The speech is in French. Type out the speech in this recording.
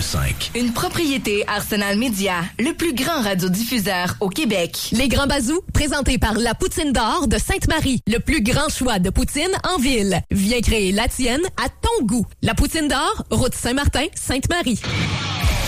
101.5. Une propriété Arsenal Média, le plus grand radiodiffuseur au Québec. Les Grands Bazous, présentés par La Poutine d'Or de Sainte-Marie. Le plus grand choix de poutine en ville. Viens créer la tienne à ton goût. La Poutine d'Or, route Saint-Martin, Sainte-Marie.